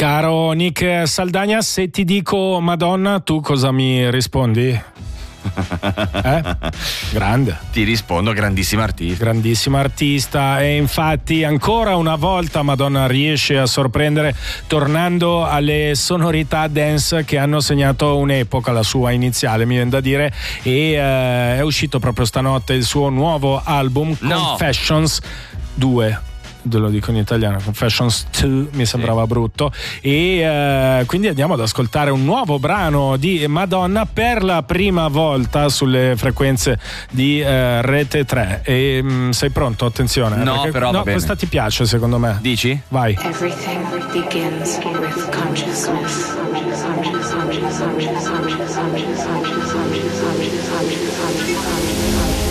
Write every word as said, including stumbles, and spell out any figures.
Caro Nick Saldagna, se ti dico Madonna, tu cosa mi rispondi? Eh? Grande. Ti rispondo grandissima artista. Grandissima artista, e infatti ancora una volta Madonna riesce a sorprendere tornando alle sonorità dance che hanno segnato un'epoca, la sua iniziale mi viene da dire, e eh, è uscito proprio stanotte il suo nuovo album, no. Confessions due. Te lo dico in italiano, Confessions due mi sembrava sì. brutto, e eh, quindi andiamo ad ascoltare un nuovo brano di Madonna per la prima volta sulle frequenze di eh, Rete tre. E mh, sei pronto? Attenzione, no, perché, però no, va bene. Questa ti piace secondo me. Dici? Vai. Everything begins with consciousness. Consciousness, consciousness, consciousness, consciousness, consciousness, consciousness, consciousness, consciousness, consciousness, consciousness.